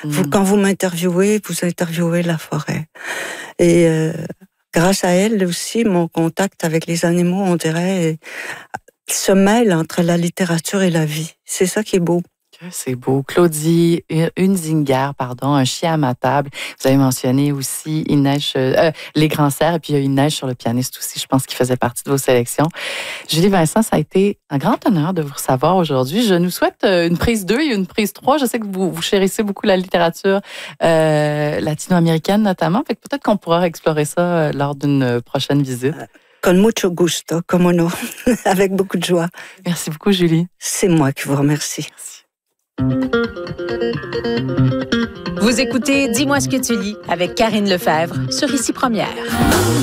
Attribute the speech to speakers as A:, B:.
A: Quand vous m'interviewez, vous interviewez la forêt. Et grâce à elle aussi, mon contact avec les animaux, on dirait, se mêle entre la littérature et la vie. C'est ça qui est beau.
B: C'est beau. Claudie, une zingare, un chien à ma table. Vous avez mentionné aussi Il neige, Les Grands Cerfs, et puis il y a Il neige sur le pianiste aussi. Je pense qu'il faisait partie de vos sélections. Julie Vincent, ça a été un grand honneur de vous recevoir aujourd'hui. Je nous souhaite une prise 2 et une prise 3. Je sais que vous chérissez beaucoup la littérature latino-américaine notamment. Fait que peut-être qu'on pourra explorer ça lors d'une prochaine visite.
A: Con mucho gusto, como no, avec beaucoup de joie.
B: Merci beaucoup, Julie.
A: C'est moi qui vous remercie.
B: Merci.
C: Vous écoutez Dis-moi ce que tu lis avec Karine Lefebvre sur Ici Première.